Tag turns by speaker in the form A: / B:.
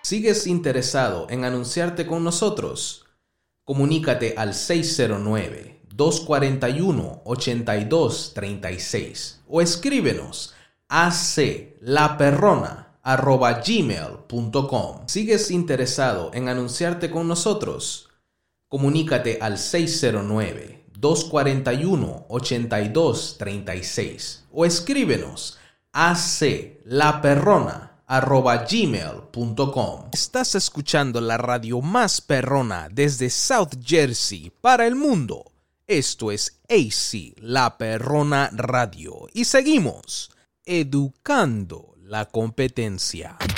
A: ¿Sigues interesado en anunciarte con nosotros? Comunícate al 609-241-8236 o escríbenos a aclaperrona@gmail.com. ¿Sigues interesado en anunciarte con nosotros? Comunícate al 609-241-8236 o escríbenos a aclaperrona@gmail.com. Estás escuchando la radio más perrona desde South Jersey para el mundo. Esto es AC La Perrona Radio y seguimos educando la competencia.